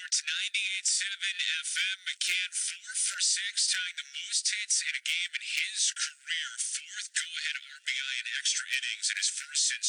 Sports 98.7 FM. McCann 4 for 6, tying the most hits in a game in his career. Fourth go-ahead RBI in extra innings, and his first since